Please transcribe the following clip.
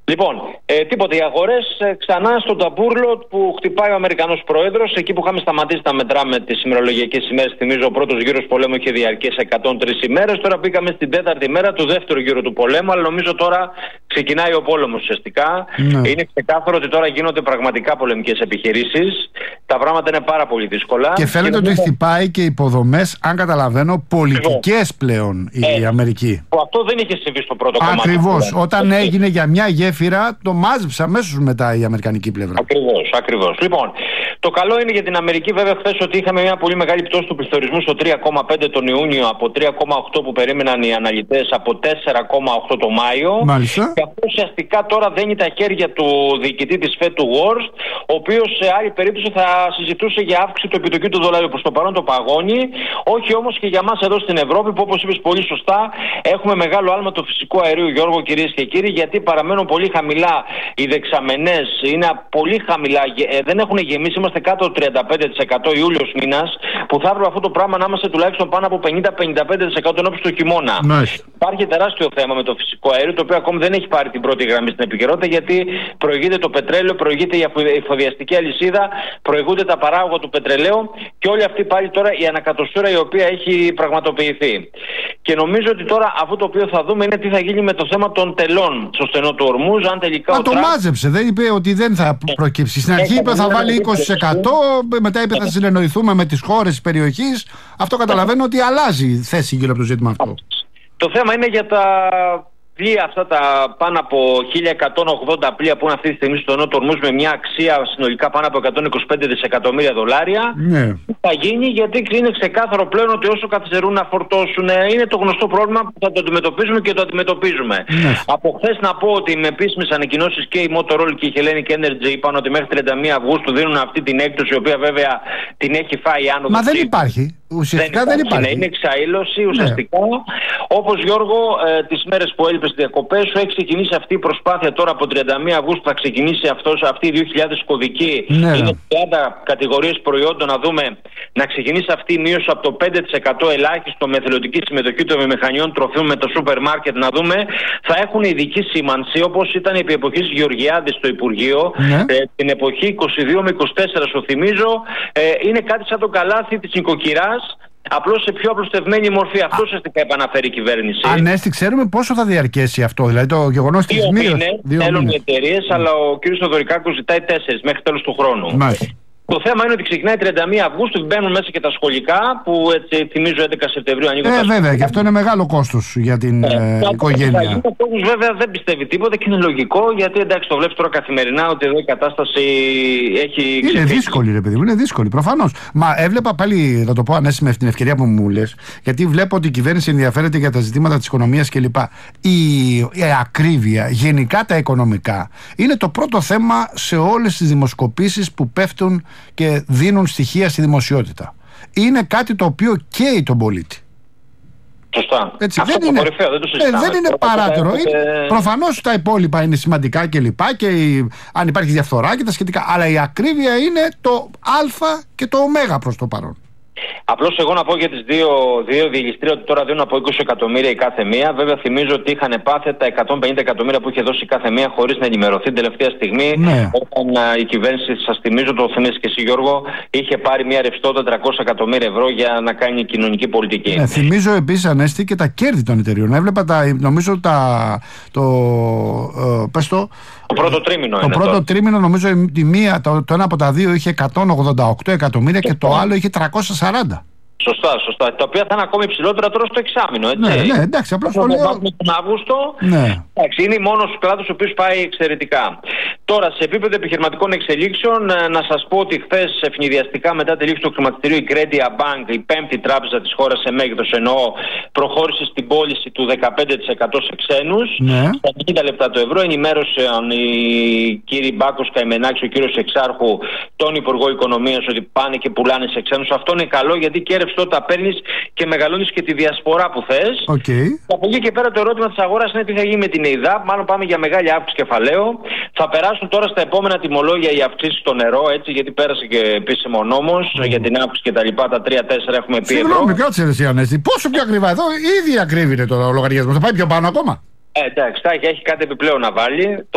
Λοιπόν, τίποτα. Οι αγορές ξανά στον ταμπούρλο που χτυπάει ο Αμερικανός Πρόεδρος. Εκεί που είχαμε σταματήσει να μετράμε τις ημερολογιακές ημέρες, θυμίζω ο πρώτος γύρος πολέμου είχε διαρκέσει 103 ημέρες. Τώρα πήγαμε στην τέταρτη μέρα του δεύτερου γύρου του πολέμου. Αλλά νομίζω τώρα ξεκινάει ο πόλεμος ουσιαστικά. Ναι. Είναι ξεκάθαρο ότι τώρα γίνονται πραγματικά πολεμικές επιχειρήσεις. Τα πράγματα είναι πάρα πολύ δύσκολα. Και φαίνεται ότι χτυπάει και υποδομές, αν καταλαβαίνω, πολιτικές πλέον η Αμερική. Που αυτό δεν είχε συμβεί στο πρώτο κομμάτι. Ακριβώς. Όταν έγινε για μια γέφυρα, το μάζεψε αμέσως μετά η αμερικανική πλευρά. Ακριβώς. Λοιπόν, το καλό είναι για την Αμερική, βέβαια, χθες ότι είχαμε μια πολύ μεγάλη πτώση του πληθωρισμού στο 3,5 τον Ιούνιο, από 3,8 που περίμεναν οι αναλυτές, από 4,8 το Μάιο. Μάλιστα. Και αυτό ουσιαστικά τώρα δένει τα χέρια του διοικητή της Fed, του Worst, ο οποίος σε άλλη περίπτωση θα συζητούσε για αύξηση του επιτοκίου του δολαρίου. Προς το παρόν το παγώνει, όχι όμως και για μας εδώ στην Ευρώπη, που όπως είπες πολύ σωστά, έχουμε μεγάλο άλμα του φυσικού αερίου, Γιώργο, κυρίες και κύριοι, γιατί παραμένουν πολύ χαμηλά οι δεξαμενές, είναι πολύ χαμηλά, δεν έχουν γεμίσει, είμαστε κάτω από 35% Ιούλιος μήνας, που θα έπρεπε αυτό το πράγμα να είμαστε τουλάχιστον πάνω από 50-55% ενώπιση του χειμώνα. Μάλιστα. Υπάρχει τεράστιο θέμα με το φυσικό αέριο, το οποίο ακόμη δεν έχει πάρει την πρώτη γραμμή στην επικαιρότητα, γιατί προηγείται το πετρέλαιο, προηγείται η εφοδιαστική αλυσίδα, προηγούνται τα παράγωγα του πετρελαίου και όλη αυτή πάλι τώρα η ανακατοσούρα η οποία έχει πραγματοποιηθεί. Και νομίζω ότι τώρα αυτό το οποίο θα δούμε είναι τι θα γίνει με το θέμα των τελών στο στενό του Ορμούζ. Αν τελικά το μάζεψε, δεν είπε ότι δεν θα προκύψει. Στην αρχή είπε θα βάλει 20%, μετά είπε θα συνεννοηθούμε με τις χώρες της περιοχής. Αυτό καταλαβαίνω ότι αλλάζει θέση γύρω από το ζήτημα αυτό. Το θέμα είναι για τα πλοία αυτά, τα πάνω από 1180 πλοία που είναι αυτή τη στιγμή στο Νότο Ορμούζ, με μια αξία συνολικά πάνω από 125 δισεκατομμύρια δολάρια. Ναι. Θα γίνει, γιατί είναι ξεκάθαρο πλέον ότι όσο καθυστερούν να φορτώσουν, είναι το γνωστό πρόβλημα που θα το αντιμετωπίζουμε και το αντιμετωπίζουμε. Ναι. Από χθες να πω ότι με επίσημες ανακοινώσεις και η Motorola και η Hellenic Energy είπαν ότι μέχρι 31 Αυγούστου δίνουν αυτή την έκπτωση, η οποία βέβαια την έχει φάει η άνοδος. Μα δεν υπάρχει. Ουσιαστικά δεν υπάρχει. Είναι εξαήλωση ουσιαστικά. Ναι. Όπως, Γιώργο, τις μέρες που έλειπες στις διακοπές σου, έχει ξεκινήσει αυτή η προσπάθεια τώρα από 31 Αυγούστου. Θα ξεκινήσει αυτή η 2000 κωδική. Ναι. Είναι 30 κατηγορίες προϊόντων. Να δούμε να ξεκινήσει αυτή η μείωση από το 5% ελάχιστο με εθελοντική συμμετοχή των βιομηχανιών τροφίμων με το σούπερ μάρκετ. Να δούμε, θα έχουν ειδική σήμανση, όπως ήταν επί εποχής Γεωργιάδη στο Υπουργείο. Ναι. Την εποχή 22 με 24, σου θυμίζω. Είναι κάτι σαν το καλάθι της νοικοκυράς. Απλώς σε πιο απλουστευμένη μορφή. Αυτό ουσιαστικά επαναφέρει η κυβέρνηση. Ανέστη, ξέρουμε πόσο θα διαρκέσει αυτό, δηλαδή το γεγονός της μείωσης. 2 μήνες θέλουν οι εταιρείες, αλλά ο κ. Θοδωρικάκος ζητάει 4 μέχρι τέλος του χρόνου. Μάλιστα. Το θέμα είναι ότι ξεκινάει 31 Αυγούστου, μπαίνουν μέσα και τα σχολικά, που έτσι θυμίζω 11 Σεπτεμβρίου ανοίγουν τα σχολικά. Βέβαια, και αυτό είναι μεγάλο κόστος για την οικογένεια. Ο κόσμος βέβαια δεν πιστεύει τίποτα και είναι λογικό, γιατί εντάξει, το βλέπεις τώρα καθημερινά ότι εδώ η κατάσταση έχει ξεφύγει. Είναι δύσκολη, ρε παιδί μου, είναι δύσκολη, προφανώς. Μα έβλεπα πάλι, θα το πω Ανέστη, με την ευκαιρία που μου λες, γιατί βλέπω ότι η κυβέρνηση ενδιαφέρεται για τα ζητήματα της οικονομίας κλπ. Η ακρίβεια, γενικά τα οικονομικά, είναι το πρώτο θέμα σε όλες τις δημοσκοπήσεις που πέφτουν και δίνουν στοιχεία στη δημοσιότητα. Είναι κάτι το οποίο καίει τον πολίτη. Σωστά. Έτσι, αυτό δεν είναι, κορυφαίο, δεν το συζητάμε. δεν είναι παράτερο. Προφανώς τα υπόλοιπα είναι σημαντικά και λοιπά, και αν υπάρχει διαφθορά και τα σχετικά. Αλλά η ακρίβεια είναι το α και το ω προς το παρόν. Απλώς εγώ να πω για τις δύο διελιστρίες ότι τώρα δίνουν από 20 εκατομμύρια η κάθε μία. Βέβαια θυμίζω ότι είχαν πάθει τα 150 εκατομμύρια που είχε δώσει η κάθε μία χωρίς να ενημερωθεί την τελευταία στιγμή. Ναι. Όταν η κυβέρνηση, σας θυμίζω, το θυμίζεις και εσύ Γιώργο, είχε πάρει μια ρευστότητα 300 εκατομμύρια ευρώ για να κάνει κοινωνική πολιτική. Ναι, θυμίζω επίσης, Ανέστη, και τα κέρδη των εταιριών. Έβλεπα Το πρώτο τρίμηνο. Το πρώτο τρίμηνο, νομίζω, το ένα από τα δύο είχε 188 εκατομμύρια και το άλλο είχε 340. Σωστά. Τα οποία θα είναι ακόμη υψηλότερα τώρα στο εξάμηνο, έτσι. Ναι, εντάξει, απλώς το λέω. Τον Αύγουστο. Ναι. Εντάξει, είναι μόνος κλάδος ο οποίος πάει εξαιρετικά. Τώρα, σε επίπεδο επιχειρηματικών εξελίξεων, να σας πω ότι χθες ευνηδιαστικά μετά τη λήξη του χρηματιστηρίου η Crediia Bank, η πέμπτη τράπεζα της χώρας σε μέγεθος, εννοώ, προχώρησε στην πώληση του 15% σε ξένους. Ναι. Στα 90 λεπτά το ευρώ ενημέρωσαν οι κύριοι Μπάκος Καημενάκης, ο κύριος Εξάρχου, τον Υπουργό Οικονομίας, ότι πάνε και πουλάνε σε ξένους. Αυτό είναι καλό, γιατί και ρευστότητα παίρνεις και μεγαλώνεις και τη διασπορά που θες. Okay. Από εκεί και πέρα το ερώτημα της αγοράς είναι τι θα γίνει με την ΕΙΔΑΠ. Μάλλον πάμε για μεγάλη αύξηση κεφαλαίου. Θα περάσουν τώρα στα επόμενα τιμολόγια οι αυξήσεις στο νερό, έτσι, γιατί πέρασε και επίσημο νόμος για την αύξηση και τα λοιπά. Τα 3-4 έχουμε πει. Συγγνώμη, κάτσε ρε εσύ, Ανέστη. Πόσο πιο ακριβά εδώ, ήδη ακρίβει είναι το λογαριασμό. Θα πάει πιο πάνω ακόμα. Εντάξει, έχει κάτι επιπλέον να βάλει.